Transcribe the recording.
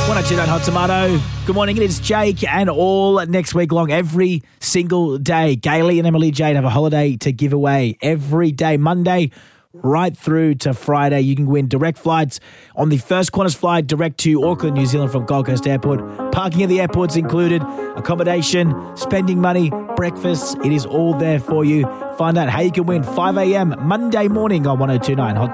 1029 Hot Tomato. Good morning, it is Jake, and all next week long, every single day, Gailey and Emily Jade have a holiday to give away every day, Monday right through to Friday. You can win direct flights on the First Qantas flight direct to Auckland, New Zealand from Gold Coast Airport. Parking at the airport's included, accommodation, spending money, breakfast. It is all there for you. Find out how you can win 5 a.m. Monday morning on 1029 Hot